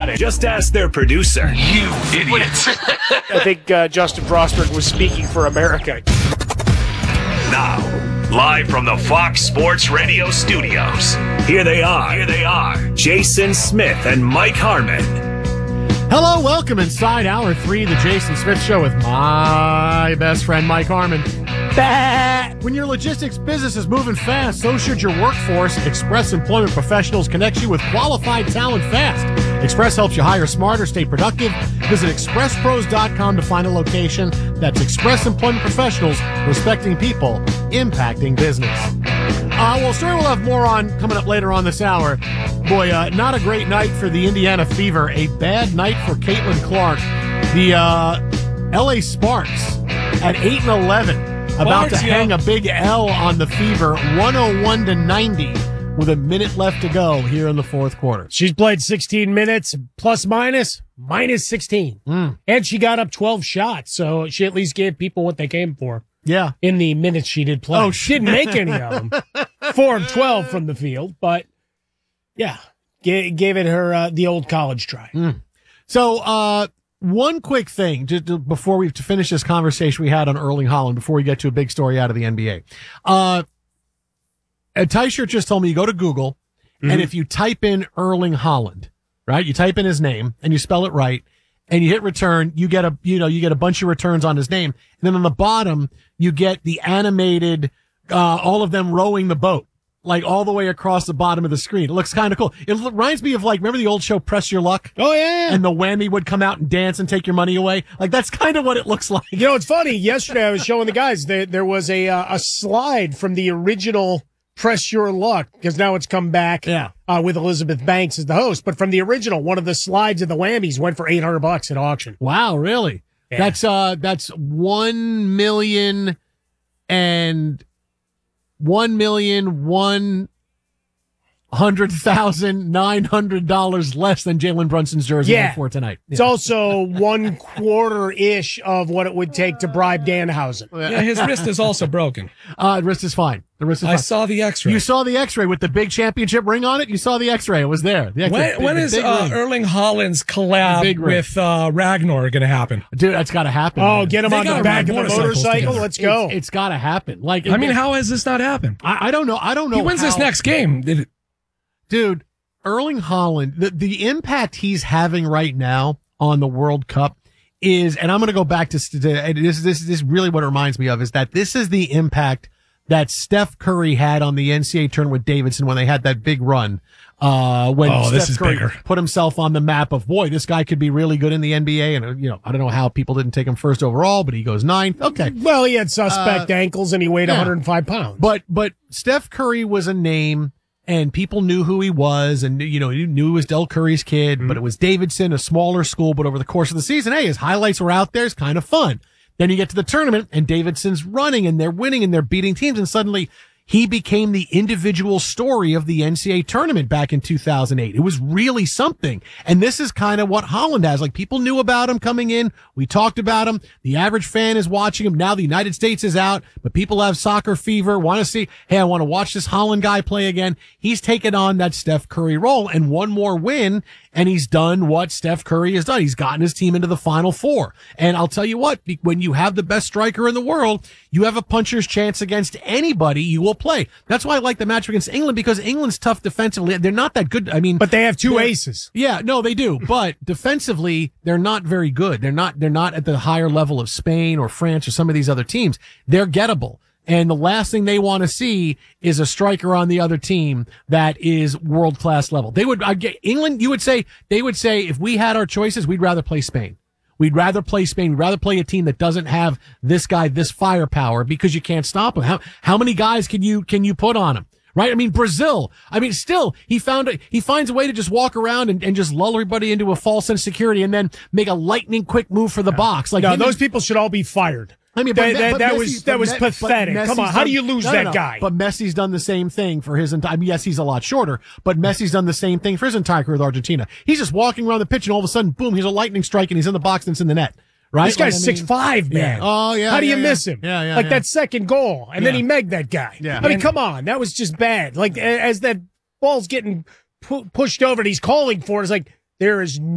got it. Just ask their producer. You idiots. I think Justin Frostberg was speaking for America. Now, live from the Fox Sports Radio studios, here they are, Jason Smith and Mike Harmon. Hello, welcome inside Hour 3 of the Jason Smith Show with my best friend, Mike Harmon. When your logistics business is moving fast, so should your workforce. Express Employment Professionals connects you with qualified talent fast. Express helps you hire smarter, stay productive. Visit expresspros.com to find a location. That's Express Employment Professionals, respecting people, impacting business. Well, story we'll have more on coming up later on this hour. Boy, not a great night for the Indiana Fever. A bad night for Caitlin Clark. The LA Sparks at 8-11. About to hang a big L on the Fever, 101-90, with a minute left to go here in the fourth quarter. She's played 16 minutes, plus minus 16. And she got up 12 shots, so she at least gave people what they came for. Yeah. In the minutes she did play. Oh, she didn't make any of them. 4 of 12 from the field, but yeah, gave it her the old college try. So, one quick thing, just before we finish this conversation we had on Erling Haaland, before we get to a big story out of the NBA. Tyshirt just told me you go to Google, and if you type in Erling Haaland, right, you type in his name and you spell it right, and you hit return, you get a bunch of returns on his name, and then on the bottom you get the animated, all of them rowing the boat. Like all the way across the bottom of the screen. It looks kind of cool. It reminds me of remember the old show Press Your Luck? Oh, yeah. And the whammy would come out and dance and take your money away. Like that's kind of what it looks like. You know, it's funny. Yesterday I was showing the guys there was a slide from the original Press Your Luck, because now it's come back with Elizabeth Banks as the host. But from the original, one of the slides of the whammies went for $800 at auction. Wow, really? Yeah. That's 1,100,900 less than Jalen Brunson's jersey for tonight. It's also 1/4-ish of what it would take to bribe Danhausen. Yeah, his wrist is also broken. Wrist is fine. The wrist is fine. I saw the X-ray. You saw the X-ray with the big championship ring on it? You saw the X-ray. It was there. The X-ray, when is Erling Haaland's collab with Ragnar going to happen? Dude, that's got to happen. Oh, get him on the back of the motorcycle. Let's go. It's got to happen. How has this not happened? I don't know. He wins this next game. Dude, Erling Haaland, the impact he's having right now on the World Cup is, and I'm going to go back to this is really what it reminds me of, is that this is the impact that Steph Curry had on the NCAA tournament with Davidson when they had that big run. When Steph Curry put himself on the map of, boy, this guy could be really good in the NBA. And, I don't know how people didn't take him first overall, but he goes 9th. Okay. Well, he had suspect ankles and he weighed 105 pounds. But Steph Curry was a name, and people knew who he was, and, you knew he was Del Curry's kid, but it was Davidson, a smaller school. But over the course of the season, his highlights were out there. It's kind of fun. Then you get to the tournament, and Davidson's running, and they're winning, and they're beating teams, and suddenly he became the individual story of the NCAA tournament back in 2008. It was really something. And this is kind of what Haaland has. People knew about him coming in. We talked about him. The average fan is watching him. Now the United States is out, but people have soccer fever, want to see, hey, I want to watch this Haaland guy play again. He's taken on that Steph Curry role, and one more win, and he's done what Steph Curry has done. He's gotten his team into the Final Four. And I'll tell you what, when you have the best striker in the world, you have a puncher's chance against anybody you will play. That's why I like the match against England, because England's tough defensively. They're not that good. But they have two aces. Yeah, no, they do. But defensively, they're not very good. They're not at the higher level of Spain or France or some of these other teams. They're gettable. And the last thing they want to see is a striker on the other team that is world-class level. England, they would say, if we had our choices, we'd rather play Spain. We'd rather play Spain. We'd rather play a team that doesn't have this guy, this firepower, because you can't stop him. How many guys can you put on him? Right? Brazil. Still, he finds a way to just walk around and just lull everybody into a false sense of security and then make a lightning quick move for the box. Those people should all be fired. That was pathetic. Come on, how do you lose that guy? But Messi's done the same thing for his entire. Yes, he's a lot shorter, but Messi's done the same thing for his entire career with Argentina. He's just walking around the pitch, and all of a sudden, boom, he's a lightning strike, and he's in the box, and it's in the net. Right? This guy's 6'5", man. Yeah. Oh, yeah. How do you miss him? Yeah. That second goal, and then he megged that guy. Yeah. Come on, that was just bad. As that ball's getting pushed over, and he's calling for it, it's there is